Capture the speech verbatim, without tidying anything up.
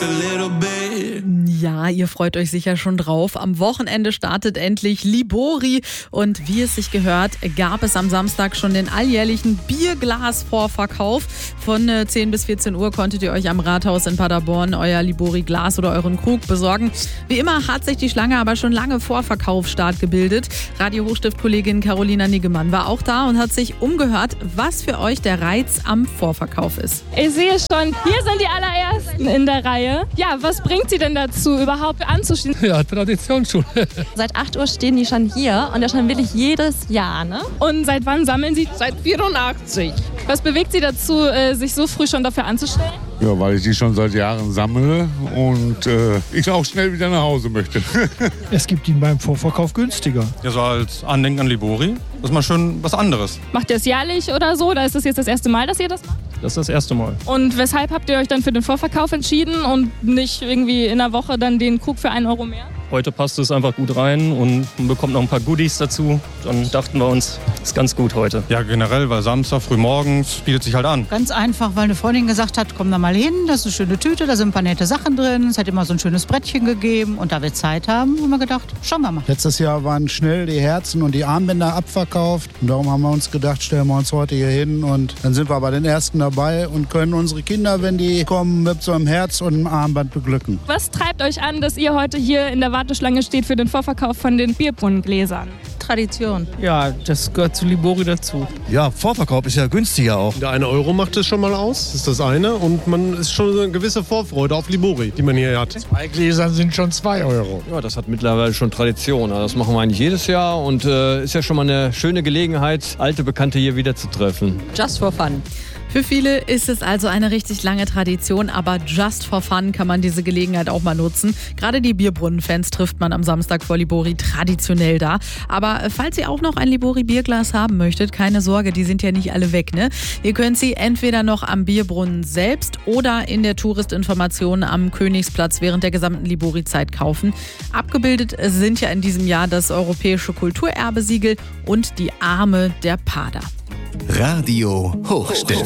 a little bit. Ja, ihr freut euch sicher schon drauf. Am Wochenende startet endlich Libori und wie es sich gehört, gab es am Samstag schon den alljährlichen Bierglas-Vorverkauf. Von zehn bis vierzehn Uhr konntet ihr euch am Rathaus in Paderborn euer Libori-Glas oder euren Krug besorgen. Wie immer hat sich die Schlange aber schon lange vor Verkaufsstart gebildet. Radio-Hochstift-Kollegin Carolina Niggemann war auch da und hat sich umgehört, was für euch der Reiz am Vorverkauf ist. Ich sehe schon, hier sind die allerersten in der Reihe. Ja, was bringt sie denn dazu, überhaupt anzustehen? Ja, Tradition schon. Seit acht Uhr stehen die schon hier und das schon wirklich jedes Jahr, ne? Und seit wann sammeln sie? Seit vierundachtzig. Was bewegt sie dazu, sich so früh schon dafür anzustellen? Ja, weil ich die schon seit Jahren sammle und äh, ich auch schnell wieder nach Hause möchte. Es gibt ihn beim Vorverkauf günstiger. Ja, so als Andenken an Libori. Das ist mal schön was anderes. Macht ihr es jährlich oder so? Oder ist das jetzt das erste Mal, dass ihr das macht? Das ist das erste Mal. Und weshalb habt ihr euch dann für den Vorverkauf entschieden und nicht irgendwie in der Woche dann den Krug für einen Euro mehr? Heute passt es einfach gut rein und man bekommt noch ein paar Goodies dazu. Dann dachten wir uns, das ist ganz gut heute. Ja, generell, weil Samstag früh morgens bietet sich halt an. Ganz einfach, weil eine Freundin gesagt hat, komm da mal hin, das ist eine schöne Tüte, da sind ein paar nette Sachen drin. Es hat immer so ein schönes Brettchen gegeben und da wir Zeit haben, haben wir gedacht, schauen wir mal. Letztes Jahr waren schnell die Herzen und die Armbänder abverkauft und darum haben wir uns gedacht, stellen wir uns heute hier hin und dann sind wir bei den Ersten dabei und können unsere Kinder, wenn die kommen, mit so einem Herz und einem Armband beglücken. Was treibt euch an, dass ihr heute hier in der Warteschlange steht für den Vorverkauf von den Bierbrunnengläsern? Tradition. Ja, das gehört zu Libori dazu. Ja, Vorverkauf ist ja günstiger auch. Der eine Euro macht es schon mal aus, das ist das eine. Und man ist schon eine gewisse Vorfreude auf Libori, die man hier hat. Zwei Gläser sind schon zwei Euro. Ja, das hat mittlerweile schon Tradition. Das machen wir eigentlich jedes Jahr und äh, ist ja schon mal eine schöne Gelegenheit, alte Bekannte hier wieder zu treffen. Just for fun. Für viele ist es also eine richtig lange Tradition, aber just for fun kann man diese Gelegenheit auch mal nutzen. Gerade die Bierbrunnenfans trifft man am Samstag vor Libori traditionell da. Aber falls ihr auch noch ein Libori-Bierglas haben möchtet, keine Sorge, die sind ja nicht alle weg, ne? Ihr könnt sie entweder noch am Bierbrunnen selbst oder in der Touristinformation am Königsplatz während der gesamten Libori-Zeit kaufen. Abgebildet sind ja in diesem Jahr das europäische Kulturerbesiegel und die Arme der Pader. Radio Hochstift.